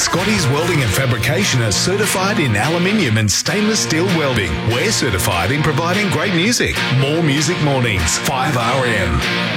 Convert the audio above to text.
Scotty's Welding and Fabrication are certified in aluminium and stainless steel welding. We're certified in providing great music. More Music Mornings, 5RM.